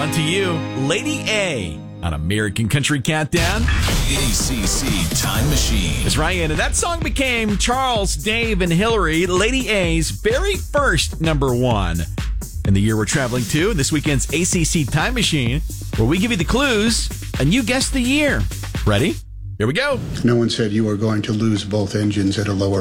one to you, Lady A on American Country Countdown. ACC Time Machine. That's right, and that song became Charles, Dave, and Hillary, Lady A's very first number one in the year we're traveling to, this weekend's ACC Time Machine, where we give you the clues and you guess the year. Ready? Here we go. No one said you were going to lose both engines at a lower